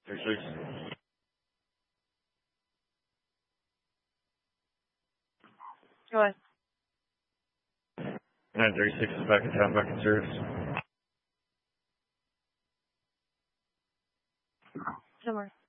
36. Go ahead. 936 is back in town, back in service. Somewhere.